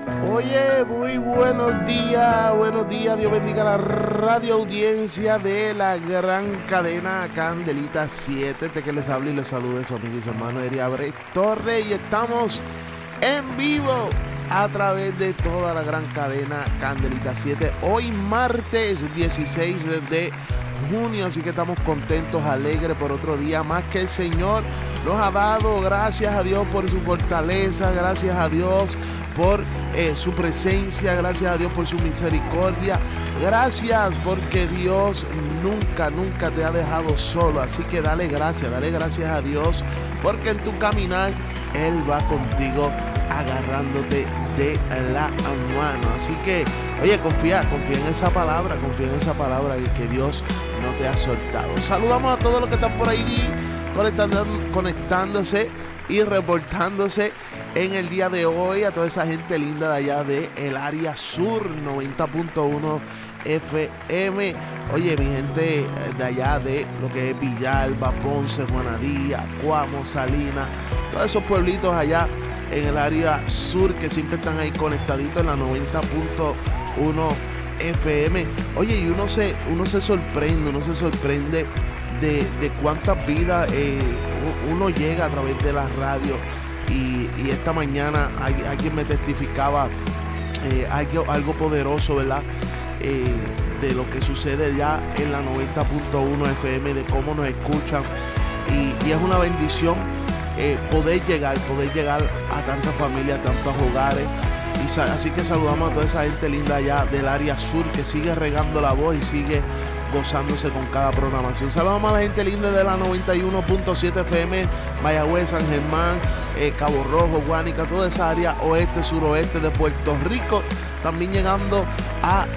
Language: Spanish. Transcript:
Oye, muy buenos días, Dios bendiga la radio audiencia de la gran cadena Candelita 7, este que les habla y les saluda su amigo y su hermano Eri Abre Torre, y estamos en vivo a través de toda la gran cadena Candelita 7, hoy martes 16 de junio, así que estamos contentos, alegres por otro día más que el Señor nos ha dado. Gracias a Dios por su fortaleza, gracias a Dios por su presencia, gracias a Dios por su misericordia, gracias porque Dios nunca te ha dejado solo, así que dale gracias a Dios, porque en tu caminar Él va contigo agarrándote de la mano. Así que, oye, confía en esa palabra, y que Dios no te ha soltado. Saludamos a todos los que están por ahí conectándose y reportándose en el día de hoy, a toda esa gente linda de allá de el área sur, 90.1 FM. Oye, mi gente de allá de lo que es Villalba, Ponce, Juanadía, Cuamo, Salinas, todos esos pueblitos allá en el área sur que siempre están ahí conectaditos en la 90.1 FM. Oye, y uno se sorprende de cuántas vidas uno llega a través de la radio. Y esta mañana alguien me testificaba algo poderoso, ¿verdad? De lo que sucede ya en la 90.1 FM, de cómo nos escuchan. Y es una bendición poder llegar a tantas familias, a tantos hogares. Así que saludamos a toda esa gente linda allá del área sur que sigue regando la voz y sigue gozándose con cada programación. Saludamos a la gente linda de la 91.7 FM, Mayagüez, San Germán, Cabo Rojo, Guánica, toda esa área oeste, suroeste de Puerto Rico. También llegando a